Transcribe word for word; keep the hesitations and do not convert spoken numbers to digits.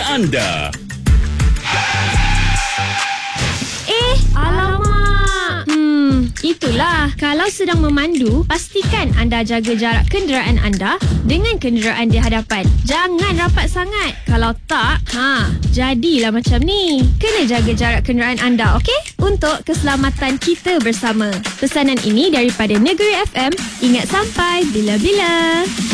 anda. Eh, alamak. Hmm, itulah. Kalau sedang memandu, pastikan anda jaga jarak kenderaan anda dengan kenderaan di hadapan. Jangan rapat sangat. Kalau tak, ha, jadilah macam ni. Kena jaga jarak kenderaan anda, okey? Untuk keselamatan kita bersama. Pesanan ini daripada Negeri F M. Ingat sampai bila-bila.